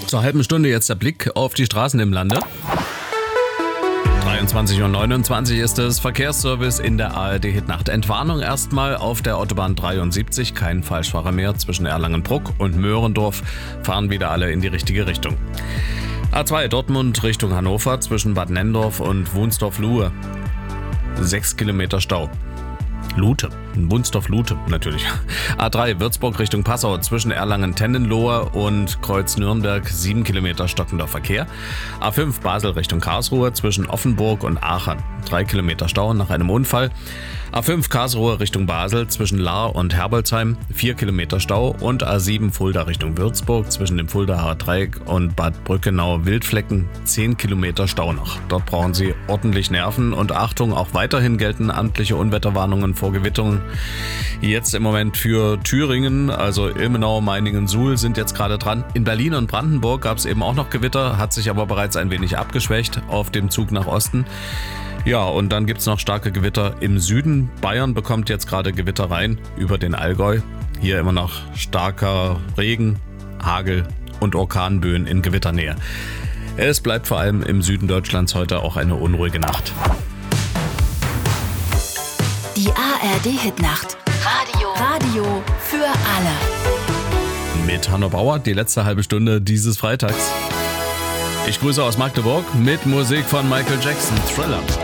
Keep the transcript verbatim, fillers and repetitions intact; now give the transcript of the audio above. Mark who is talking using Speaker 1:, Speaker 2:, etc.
Speaker 1: Zur halben Stunde jetzt der Blick auf die Straßen im Lande. dreiundzwanzig Uhr neunundzwanzig ist es, Verkehrsservice in der A R D-Hitnacht. Entwarnung erstmal auf der Autobahn dreiundsiebzig, kein Falschfahrer mehr. Zwischen Erlangen-Bruck und Möhrendorf fahren wieder alle in die richtige Richtung. A zwei Dortmund Richtung Hannover zwischen Bad Nenndorf und Wunsdorf-Luhe. Sechs Kilometer Stau. Lute, Wunsdorf-Lute natürlich. A drei Würzburg Richtung Passau zwischen Erlangen-Tennenlohe und Kreuz-Nürnberg, sieben Kilometer stockender Verkehr. A fünf Basel Richtung Karlsruhe zwischen Offenburg und Aachen, drei Kilometer Stau nach einem Unfall. A fünf Karlsruhe Richtung Basel zwischen Lahr und Herbolzheim, vier Kilometer Stau. Und A sieben Fulda Richtung Würzburg zwischen dem Fuldaer Dreieck und Bad Brückenau-Wildflecken, zehn Kilometer Stau noch. Dort brauchen Sie ordentlich Nerven und Achtung, auch weiterhin gelten amtliche Unwetterwarnungen vor Gewitterungen. Jetzt im Moment für Thüringen, also Ilmenau, Meiningen, Suhl sind jetzt gerade dran. In Berlin und Brandenburg gab es eben auch noch Gewitter, hat sich aber bereits ein wenig abgeschwächt auf dem Zug nach Osten. Ja, und dann gibt es noch starke Gewitter im Süden. Bayern bekommt jetzt gerade Gewitter rein über den Allgäu. Hier immer noch starker Regen, Hagel und Orkanböen in Gewitternähe. Es bleibt vor allem im Süden Deutschlands heute auch eine unruhige Nacht.
Speaker 2: Die A R D-Hitnacht. Radio. Radio für alle.
Speaker 1: Mit Hanno Bauer, die letzte halbe Stunde dieses Freitags. Ich grüße aus Magdeburg mit Musik von Michael Jackson, Thriller.